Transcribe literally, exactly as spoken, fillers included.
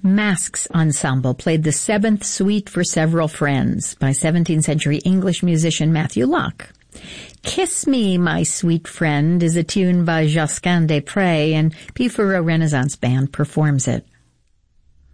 Masks Ensemble played the Seventh Suite for Several Friends by seventeenth century English musician Matthew Locke. Kiss Me, My Sweet Friend is a tune by Josquin des Prez, and Pifero Renaissance Band performs it.